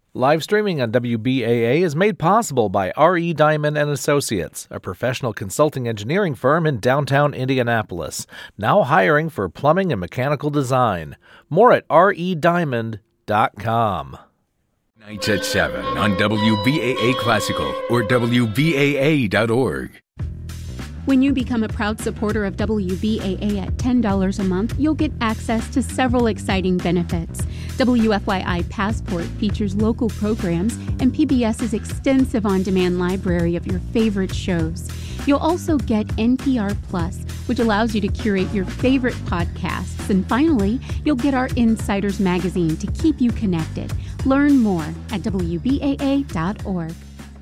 Live streaming on WBAA is made possible by R.E. Diamond & Associates, a professional consulting engineering firm in downtown Indianapolis, now hiring for plumbing and mechanical design. More at rediamond.com. Nights at 7 on WBAA Classical or WBAA.org. When you become a proud supporter of WBAA at $10 a month, you'll get access to several exciting benefits. WFYI Passport features local programs and PBS's extensive on-demand library of your favorite shows. You'll also get NPR Plus, which allows you to curate your favorite podcasts. And finally, you'll get our Insiders magazine to keep you connected. Learn more at WBAA.org.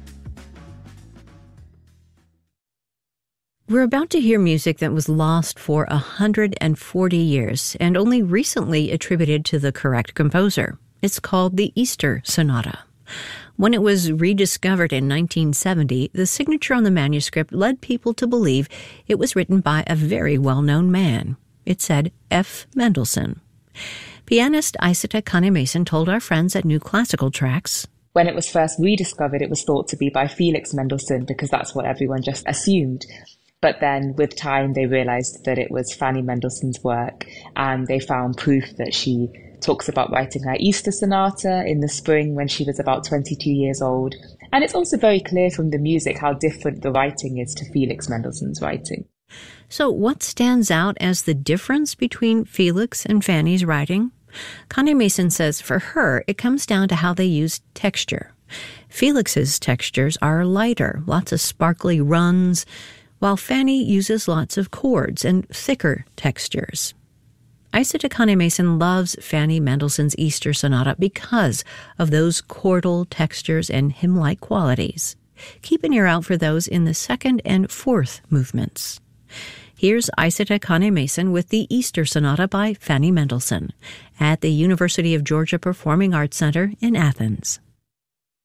We're about to hear music that was lost for 140 years and only recently attributed to the correct composer. It's called the Easter Sonata. When it was rediscovered in 1970, the signature on the manuscript led people to believe it was written by a very well-known man. It said F. Mendelssohn. Pianist Isata Kane-Mason told our friends at New Classical Tracks, when it was first rediscovered, it was thought to be by Felix Mendelssohn because that's what everyone just assumed. But then with time, they realized that it was Fanny Mendelssohn's work, and they found proof that she talks about writing her Easter Sonata in the spring when she was about 22 years old. And it's also very clear from the music how different the writing is to Felix Mendelssohn's writing. So what stands out as the difference between Felix and Fanny's writing? Kane-Mason says for her, it comes down to how they use texture. Felix's textures are lighter, lots of sparkly runs, while Fanny uses lots of chords and thicker textures. Isata Kane-Mason loves Fanny Mendelssohn's Easter Sonata because of those chordal textures and hymn-like qualities. Keep an ear out for those in the second and fourth movements. Here's Isata Kane-Mason with the Easter Sonata by Fanny Mendelssohn at the University of Georgia Performing Arts Center in Athens.